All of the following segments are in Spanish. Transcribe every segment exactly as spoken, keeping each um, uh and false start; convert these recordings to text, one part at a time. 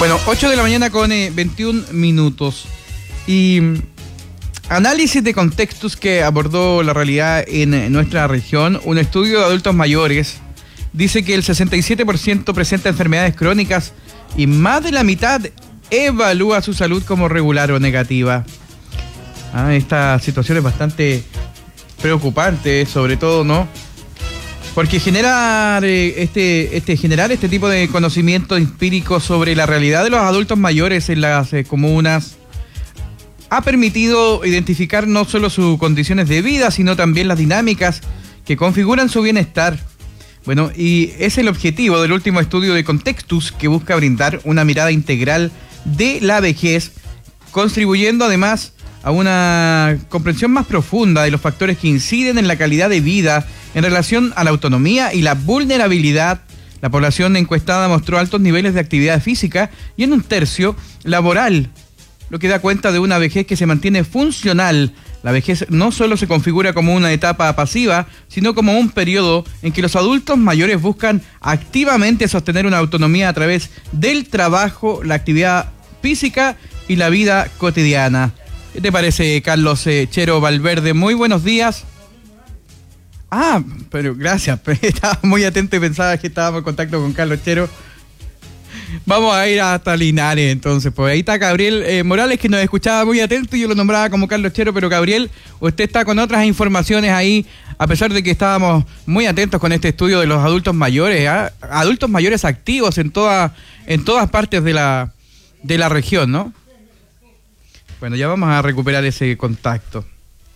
Bueno, ocho de la mañana con eh, veintiún minutos. Y análisis de contextos que abordó la realidad en nuestra región. Un estudio de adultos mayores dice que el sesenta y siete por ciento presenta enfermedades crónicas y más de la mitad evalúa su salud como regular o negativa. Ah, esta situación es bastante preocupante, sobre todo, ¿no? Porque generar eh, este, este, generar este tipo de conocimiento empírico sobre la realidad de los adultos mayores en las eh, comunas ha permitido identificar no solo sus condiciones de vida, sino también las dinámicas que configuran su bienestar. Bueno, y es el objetivo del último estudio de Contextus, que busca brindar una mirada integral de la vejez, contribuyendo además a una comprensión más profunda de los factores que inciden en la calidad de vida en relación a la autonomía y la vulnerabilidad. La población encuestada mostró altos niveles de actividad física y en un tercio laboral, lo que da cuenta de una vejez que se mantiene funcional. La vejez no solo se configura como una etapa pasiva, sino como un periodo en que los adultos mayores buscan activamente sostener una autonomía a través del trabajo, la actividad física y la vida cotidiana. ¿Qué te parece, Carlos eh, Chero Valverde? Muy buenos días. Ah, pero gracias, estaba muy atento y pensaba que estábamos en contacto con Carlos Chero. Vamos a ir hasta Linares, entonces, pues ahí está Gabriel eh, Morales, que nos escuchaba muy atento y yo lo nombraba como Carlos Chero, pero Gabriel, usted está con otras informaciones ahí, a pesar de que estábamos muy atentos con este estudio de los adultos mayores, ¿eh? Adultos mayores activos en toda, en todas partes de la, de la región, ¿no? Bueno, ya vamos a recuperar ese contacto.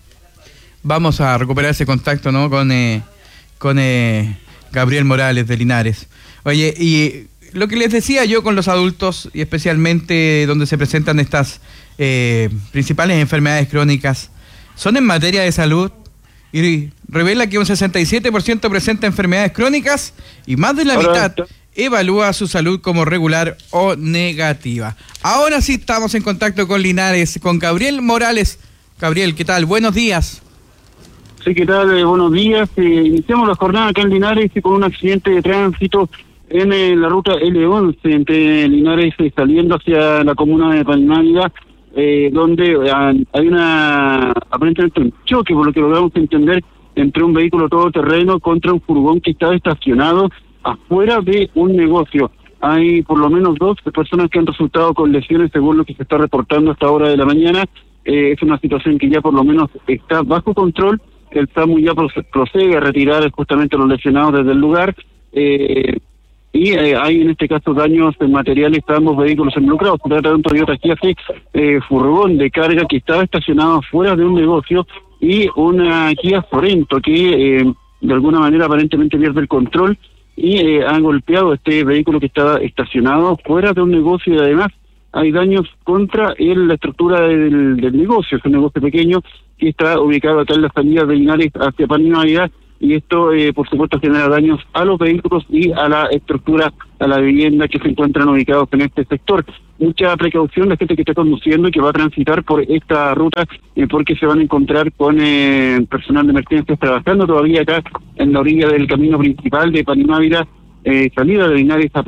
Vamos a recuperar ese contacto, ¿no? Con, eh, con eh, Gabriel Morales de Linares. Oye, y lo que les decía yo con los adultos, y especialmente donde se presentan estas eh, principales enfermedades crónicas, son en materia de salud, y revela que un sesenta y siete por ciento presenta enfermedades crónicas y más de la mitad evalúa su salud como regular o negativa. Ahora sí estamos en contacto con Linares, con Gabriel Morales. Gabriel, ¿qué tal? Buenos días. Sí, ¿qué tal? Eh, buenos días. Eh, iniciamos la jornada acá en Linares con un accidente de tránsito en eh, la ruta L once entre Linares eh, saliendo hacia la comuna de Palmárida, eh, donde eh, hay una aparentemente un choque, por lo que logramos entender, entre un vehículo todoterreno contra un furgón que estaba estacionado afuera de un negocio. Hay por lo menos dos personas que han resultado con lesiones según lo que se está reportando a esta hora de la mañana. Eh, es una situación que ya por lo menos está bajo control. El SAMU ya procede a retirar justamente a los lesionados desde el lugar. Eh, y eh, hay en este caso daños materiales a ambos vehículos involucrados. Se trata de un Toyota Kia eh, furgón de carga que estaba estacionado fuera de un negocio y una Kia Sorento que eh, de alguna manera aparentemente pierde el control y eh, han golpeado este vehículo que estaba estacionado fuera de un negocio, y además hay daños contra el, la estructura del, del negocio. Es un negocio pequeño que está ubicado acá en las salidas de Linares hacia Palmárida, y esto eh, por supuesto genera daños a los vehículos y a la estructura, a la vivienda que se encuentran ubicados en este sector. Mucha precaución la gente que está conduciendo y que va a transitar por esta ruta, eh, porque se van a encontrar con eh, personal de emergencias trabajando todavía acá en la orilla del camino principal de Palmárida, eh, salida de Linares a